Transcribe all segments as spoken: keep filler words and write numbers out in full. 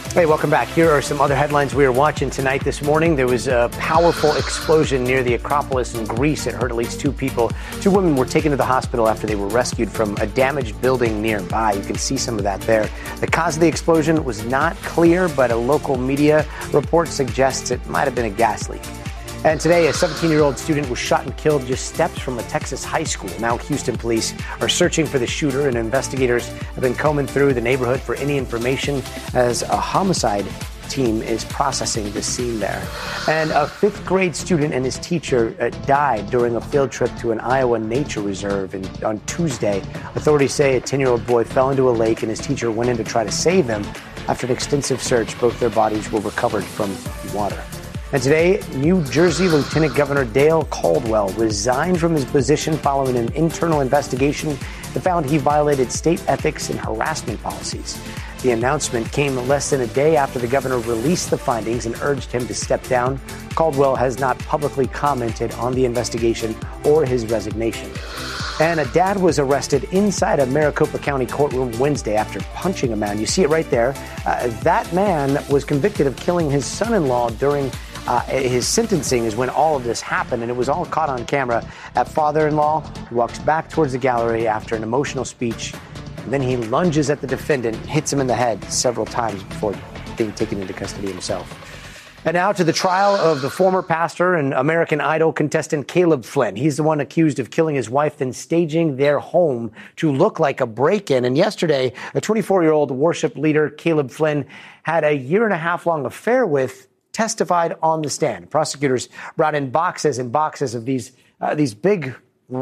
Hey, welcome back. Here are some other headlines we are watching tonight. This morning, there was a powerful explosion near the Acropolis in Greece. It hurt at least two people. Two women were taken to the hospital after they were rescued from a damaged building nearby. You can see some of that there. The cause of the explosion was not clear, but a local media report suggests it might have been a gas leak. And today, a seventeen-year-old student was shot and killed just steps from a Texas high school. Now, Houston police are searching for the shooter, and investigators have been combing through the neighborhood for any information as a homicide team is processing the scene there. And a fifth grade student and his teacher uh, died during a field trip to an Iowa nature reserve in, on Tuesday. Authorities say a ten-year-old boy fell into a lake and his teacher went in to try to save him. After an extensive search, both their bodies were recovered from water. And today, New Jersey Lieutenant Governor Dale Caldwell resigned from his position following an internal investigation that found he violated state ethics and harassment policies. The announcement came less than a day after the governor released the findings and urged him to step down. Caldwell has not publicly commented on the investigation or his resignation. And a dad was arrested inside a Maricopa County courtroom Wednesday after punching a man. You see it right there. Uh, that man was convicted of killing his son-in-law during Uh, his sentencing is when all of this happened, and it was all caught on camera. That father-in-law walks back towards the gallery after an emotional speech, and then he lunges at the defendant, hits him in the head several times before being taken into custody himself. And now to the trial of the former pastor and American Idol contestant Caleb Flynn. He's the one accused of killing his wife and staging their home to look like a break-in. And yesterday, a twenty-four-year-old worship leader, Caleb Flynn, had a year and a half long affair with testified on the stand. Prosecutors brought in boxes and boxes of these uh, these big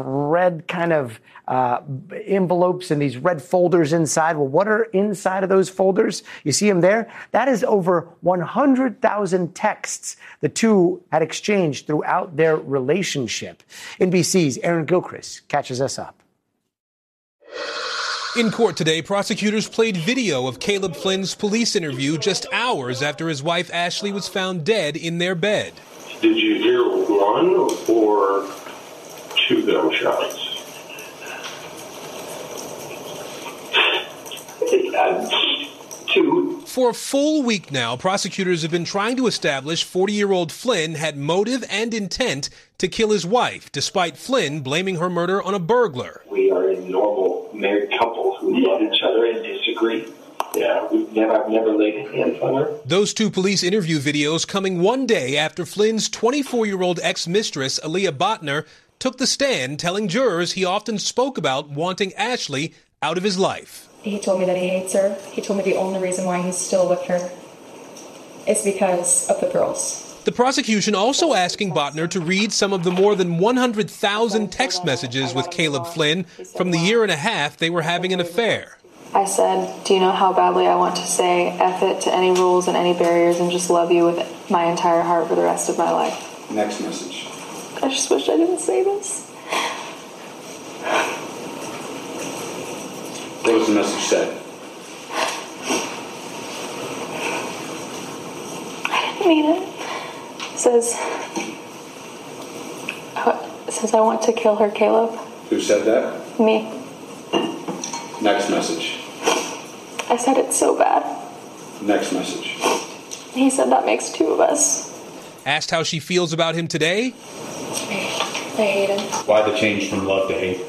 red kind of uh, envelopes and these red folders inside. Well, what are inside of those folders? You see them there? That is over one hundred thousand texts the two had exchanged throughout their relationship. N B C's Aaron Gilchrist catches us up. In court today, prosecutors played video of Caleb Flynn's police interview just hours after his wife Ashley was found dead in their bed. Did you hear one or two gunshots? Two. For a full week now, prosecutors have been trying to establish forty-year-old Flynn had motive and intent to kill his wife, despite Flynn blaming her murder on a burglar. We are a normal married couple who love each other and disagree. Yeah, we've never, I've never laid a hand on her. Those two police interview videos coming one day after Flynn's twenty-four-year-old ex-mistress, Aaliyah Botner, took the stand telling jurors he often spoke about wanting Ashley out of his life. He told me that he hates her. He told me the only reason why he's still with her is because of the girls. The prosecution also asking Botner to read some of the more than one hundred thousand text messages with Caleb Flynn from the year and a half they were having an affair. I said, do you know how badly I want to say F it to any rules and any barriers and just love you with my entire heart for the rest of my life? Next message. I just wish I didn't say this. What was the message said? I didn't mean it. It says, it says I want to kill her, Caleb. Who said that? Me. Next message. I said it's so bad. Next message. He said that makes two of us. Asked how she feels about him today. I hate him. Why the change from love to hate?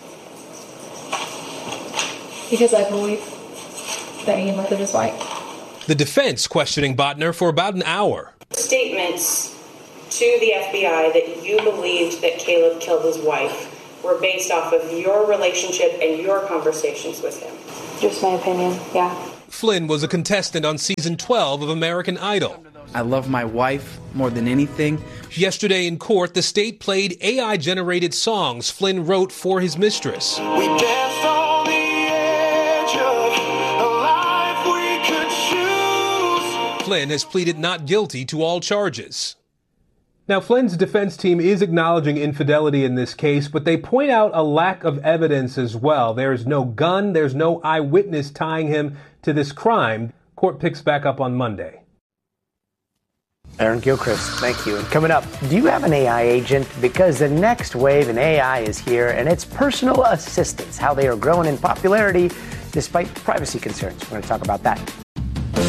Because I believe that he murdered his wife. The defense questioning Botner for about an hour. Statements to the F B I that you believed that Caleb killed his wife were based off of your relationship and your conversations with him. Just my opinion, yeah. Flynn was a contestant on season twelve of American Idol. I love my wife more than anything. Yesterday in court, the state played A I-generated songs Flynn wrote for his mistress. We danced on the edge of a life we could choose. Flynn has pleaded not guilty to all charges. Now, Flynn's defense team is acknowledging infidelity in this case, but they point out a lack of evidence as well. There's no gun, there's no eyewitness tying him to this crime. Court picks back up on Monday. Aaron Gilchrist, thank you. And coming up, do you have an A I agent? Because the next wave in A I is here, and it's personal assistants, how they are growing in popularity despite privacy concerns. We're going to talk about that